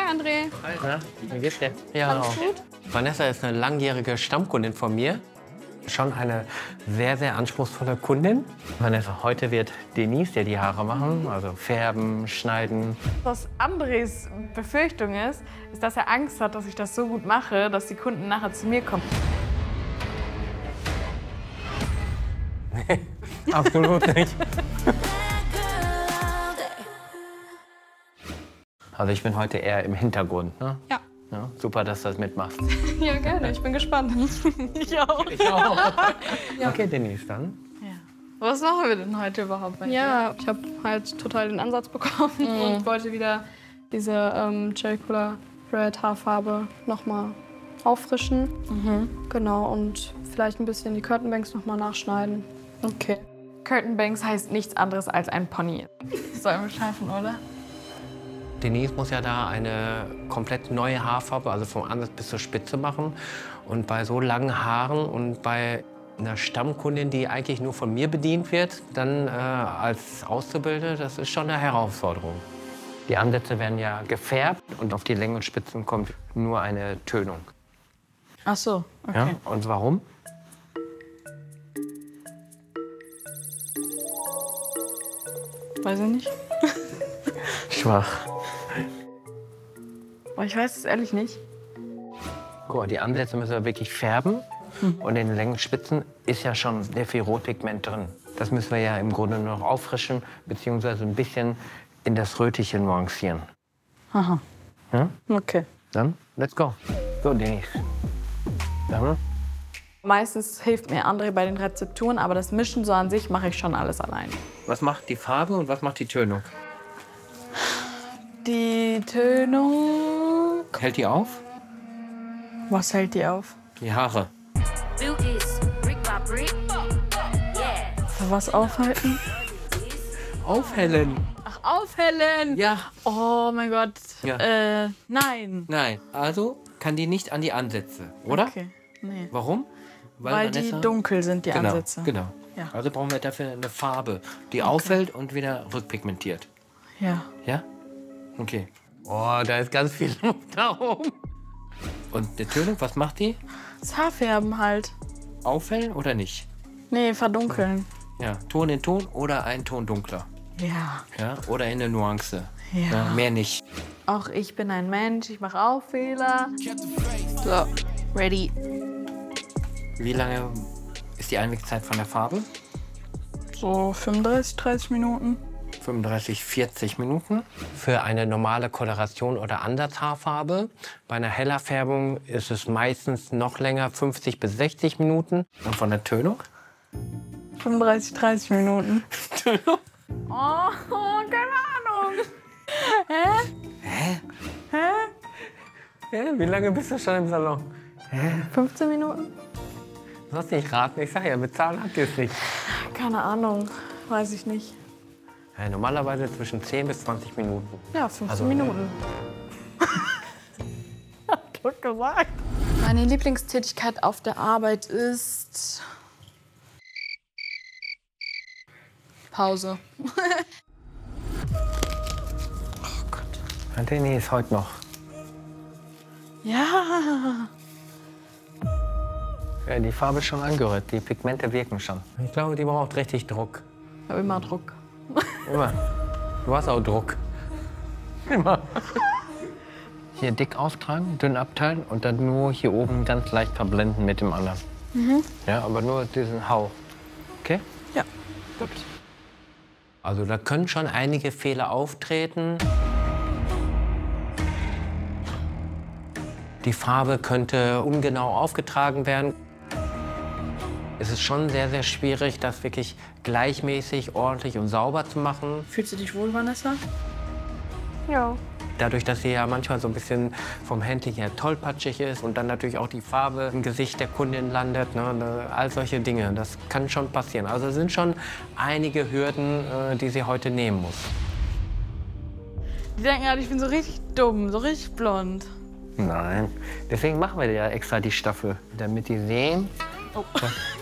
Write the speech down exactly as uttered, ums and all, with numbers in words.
Hi, André. Na, wie geht's dir? Ja, Alles auch. gut? Vanessa ist eine langjährige Stammkundin von mir. Schon eine sehr, sehr anspruchsvolle Kundin. Vanessa, heute wird Denise dir die Haare machen, also färben, schneiden. Was Andres Befürchtung ist, ist, dass er Angst hat, dass ich das so gut mache, dass die Kunden nachher zu mir kommen. Absolut nicht. Also ich bin heute eher im Hintergrund, ne? Ja. Ja, super, dass du das mitmachst. Ja, gerne. Ich bin gespannt. Ich auch. Ich auch. Ja. Okay, Denise, dann. Ja. Was machen wir denn heute überhaupt bei dir? Ja, ich habe halt total den Ansatz bekommen Mhm. und wollte wieder diese ähm, Cherry Cola Red Haarfarbe noch mal auffrischen. Mhm. Genau, und vielleicht ein bisschen die Curtain-Banks noch mal nachschneiden. Okay. Curtain Banks heißt nichts anderes als ein Pony. Sollen wir schaffen, oder? Denise muss ja da eine komplett neue Haarfarbe, also vom Ansatz bis zur Spitze machen. Und bei so langen Haaren und bei einer Stammkundin, die eigentlich nur von mir bedient wird, dann äh, als Auszubildende, das ist schon eine Herausforderung. Die Ansätze werden ja gefärbt und auf die Längen und Spitzen kommt nur eine Tönung. Ach so, okay. Ja? Und warum? Weiß ich nicht. Schwach. Aber ich weiß es ehrlich nicht. Guck mal, die Ansätze müssen wir wirklich färben. Und in den Längen und Spitzen ist ja schon sehr viel Rotpigment drin. Das müssen wir ja im Grunde nur noch auffrischen, beziehungsweise ein bisschen in das Rötliche nuancieren. Aha. Ja? Okay. Dann, let's go. So, Denise. Dann, Meistens hilft mir André bei den Rezepturen, aber das Mischen so an sich mache ich schon alles allein. was macht die Farbe und was macht die Tönung? Die Tönung... Hält die auf? Was hält die auf? Die Haare. Für was aufhalten? Aufhellen. Ach, aufhellen! Ja. Oh mein Gott. Ja. Äh, nein. Nein, also kann die nicht an die Ansätze, oder? Okay, nee. Warum? Weil die Vanessa- dunkel sind, die Genau, Ansätze. genau. Ja. Also brauchen wir dafür eine Farbe, die auffällt und wieder rückpigmentiert. Ja. Ja? Okay. Oh, da ist ganz viel Luft da oben. Und die Tönung, was macht die? Das Haarfärben halt. Auffällen oder nicht? Nee, verdunkeln. Ja, Ton in Ton oder ein Ton dunkler. Ja. Ja? Oder in der Nuance. Ja. Mehr nicht. Auch ich bin ein Mensch, ich mache auch Fehler. So, ready. Wie lange ist die Einwegzeit von der Farbe? So fünfunddreißig, dreißig Minuten. fünfunddreißig, vierzig Minuten. Für eine normale Koloration oder Ansatzhaarfarbe. Bei einer heller Färbung ist es meistens noch länger, fünfzig bis sechzig Minuten. Und von der Tönung? fünfunddreißig, dreißig Minuten. Tönung? Oh, oh, keine Ahnung. Hä? Hä? Hä? Ja, wie lange bist du schon im Salon? fünfzehn Minuten? Du sollst nicht raten, ich sag ja, bezahlen habt ihr es nicht. Keine Ahnung, weiß ich nicht. Ja, normalerweise zwischen zehn bis zwanzig Minuten. Ja, fünfzehn Also, Minuten. Hat doch gesagt. Meine Lieblingstätigkeit auf der Arbeit ist... Pause. Oh Gott. Nee, ist heute noch. Ja. Ja, die Farbe ist schon angerührt, die Pigmente wirken schon. Ich glaube, die braucht richtig Druck. Ich habe immer Druck. Immer. Du hast auch Druck. Immer. Hier dick auftragen, dünn abteilen und dann nur hier oben ganz leicht verblenden mit dem anderen. Mhm. Ja, aber nur diesen Hauch. Okay? Ja. Gut. Also da können schon einige Fehler auftreten. Die Farbe könnte ungenau aufgetragen werden. Es ist schon sehr, sehr schwierig, das wirklich gleichmäßig, ordentlich und sauber zu machen. Fühlst du dich wohl, Vanessa? Ja. Dadurch, dass sie ja manchmal so ein bisschen vom Handling her tollpatschig ist und dann natürlich auch die Farbe im Gesicht der Kundin landet, ne, all solche Dinge, das kann schon passieren. Also es sind schon einige Hürden, äh, die sie heute nehmen muss. Die denken halt, ich bin so richtig dumm, so richtig blond. Nein, deswegen machen wir ja extra die Staffel, damit die sehen, Oh. dass,